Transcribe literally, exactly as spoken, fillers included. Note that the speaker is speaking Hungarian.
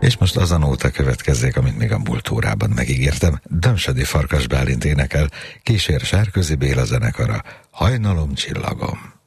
És most az a nóta következzék, amit még a múlt órában megígértem. Dömsödi Farkas Bálint énekel, kísér Sárközi Béla zenekara, Hajnalom csillagom.